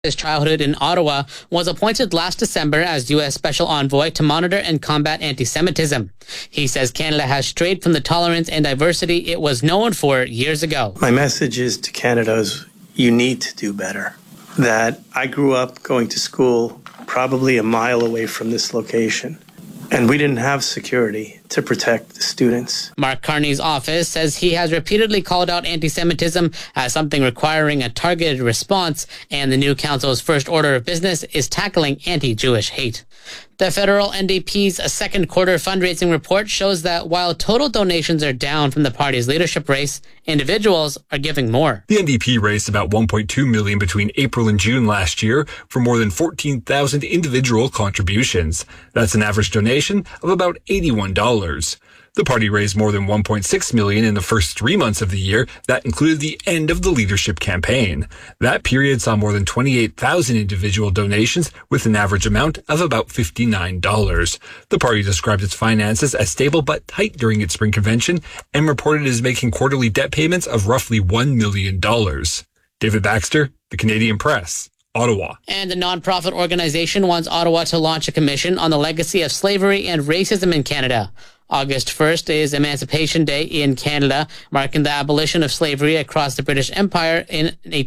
His childhood in Ottawa, was appointed last December as U.S. Special Envoy to monitor and combat anti-Semitism. He says Canada has strayed from the tolerance and diversity it was known for years ago. My message is to Canada is you need to do better. That I grew up going to school probably a mile away from this location, and we didn't have security to protect the students. Mark Carney's office says he has repeatedly called out anti-Semitism as something requiring a targeted response, and the new council's first order of business is tackling anti-Jewish hate. The federal NDP's second quarter fundraising report shows that while total donations are down from the party's leadership race, individuals are giving more. The NDP raised about $1.2 million between April and June last year for more than 14,000 individual contributions. That's an average donation of about $81. The party raised more than $1.6 million in the first 3 months of the year. That included the end of the leadership campaign. That period saw more than 28,000 individual donations with an average amount of about $59. The party described its finances as stable but tight during its spring convention and reported it is making quarterly debt payments of roughly $1 million. David Baxter, The Canadian Press, Ottawa. And the nonprofit organization wants Ottawa to launch a commission on the legacy of slavery and racism in Canada. August 1st is Emancipation Day in Canada, marking the abolition of slavery across the British Empire in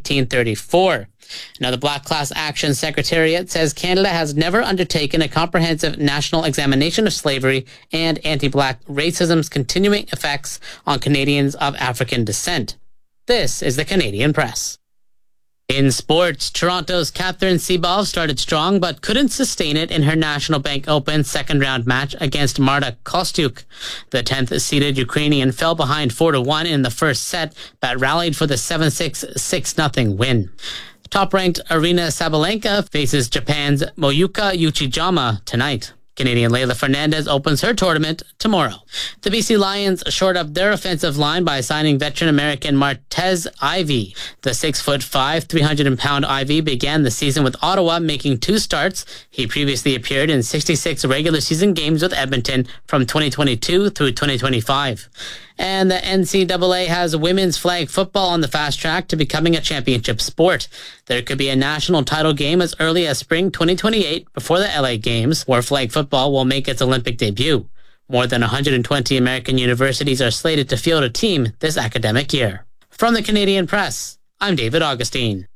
1834. Now, the Black Class Action Secretariat says Canada has never undertaken a comprehensive national examination of slavery and anti-Black racism's continuing effects on Canadians of African descent. This is the Canadian Press. In sports, Toronto's Catherine Seaball started strong but couldn't sustain it in her National Bank Open second-round match against Marta Kostyuk. The 10th-seeded Ukrainian fell behind 4-1 in the first set, but rallied for the 7-6, 6-0 win. Top-ranked Aryna Sabalenka faces Japan's Moyuka Uchijama tonight. Canadian Leylah Fernandez opens her tournament tomorrow. The BC Lions shored up their offensive line by signing veteran American Martez Ivey. The 6'5", 300-pound Ivey began the season with Ottawa, making 2 starts. He previously appeared in 66 regular season games with Edmonton from 2022 through 2025. And the NCAA has women's flag football on the fast track to becoming a championship sport. There could be a national title game as early as spring 2028 before the LA Games, where flag football will make its Olympic debut. More than 120 American universities are slated to field a team this academic year. From the Canadian Press, I'm David Augustine.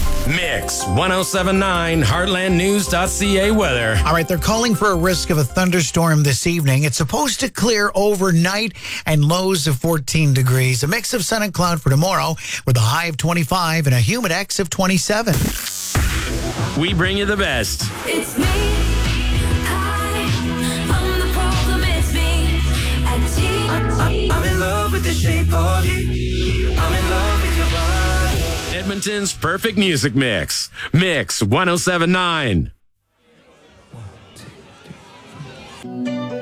Mix 1079 heartlandnews.ca weather. All right, they're calling for a risk of a thunderstorm this evening. It's supposed to clear overnight and lows of 14 degrees. A mix of sun and cloud for tomorrow with a high of 25 and a Humidex of 27. We bring you the best. It's me. I'm the problem. It's me. I'm in love with the shape of you. I'm in love with your body. Edmonton's perfect music mix. Mix 1079.